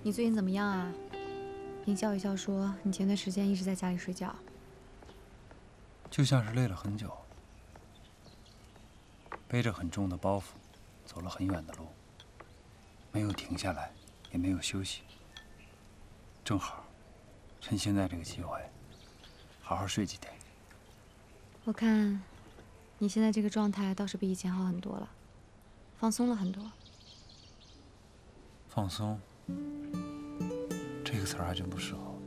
你最近怎么样啊？听笑一笑说，你前段时间一直在家里睡觉。 就像是累了很久，背着很重的包袱，走了很远的路，没有停下来，也没有休息。正好，趁现在这个机会，好好睡几天。 我看，你现在这个状态倒是比以前好很多了，放松了很多。 放松，这个词儿还真不适合我。